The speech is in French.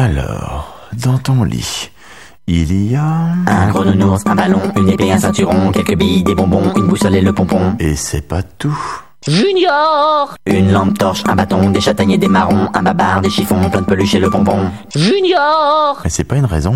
Alors, dans ton lit, il y a... Un gros nounours, un ballon, une épée, un ceinturon, quelques billes, des bonbons, une boussole et le pompon. Et c'est pas tout. Junior! Une lampe torche, un bâton, des châtaigniers, des marrons, un babar, des chiffons, plein de peluches et le bonbon. Junior! Mais c'est pas une raison.